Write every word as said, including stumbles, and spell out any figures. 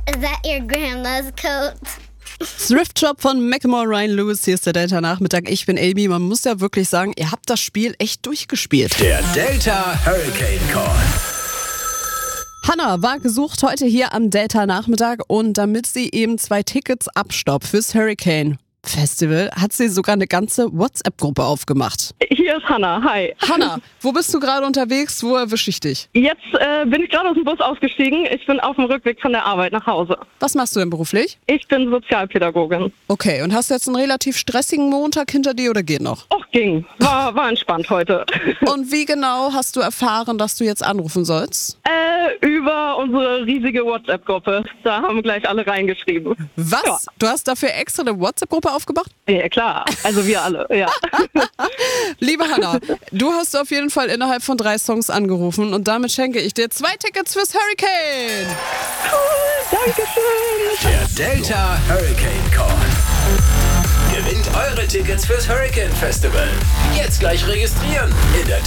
Is that your grandma's coat? Thrift Shop von Macklemore, Ryan Lewis. Hier ist der Delta Nachmittag. Ich bin Amy. Man muss ja wirklich sagen, ihr habt das Spiel echt durchgespielt. Der Delta Hurricane Call. Hannah war gesucht heute hier am Delta Nachmittag und damit sie eben zwei Tickets abstaubt fürs Hurricane Festival, hat sie sogar eine ganze WhatsApp-Gruppe aufgemacht. Hier ist Hannah, hi. Hannah, wo bist du gerade unterwegs? Wo erwische ich dich? Jetzt äh, bin ich gerade aus dem Bus ausgestiegen. Ich bin auf dem Rückweg von der Arbeit nach Hause. Was machst du denn beruflich? Ich bin Sozialpädagogin. Okay, und hast du jetzt einen relativ stressigen Montag hinter dir oder geht noch? Och, ging. War, war entspannt heute. Und wie genau hast du erfahren, dass du jetzt anrufen sollst? Äh, über unsere riesige WhatsApp-Gruppe. Da haben gleich alle reingeschrieben. Was? Ja. Du hast dafür extra eine WhatsApp-Gruppe aufgemacht? Ja, klar. Also wir alle, ja. Liebe Hannah, du hast auf jeden Fall innerhalb von drei Songs angerufen und damit schenke ich dir zwei Tickets fürs Hurricane. Cool, danke schön. Der Delta Hurricane Call. Gewinnt eure Tickets fürs Hurricane Festival. Jetzt gleich registrieren in der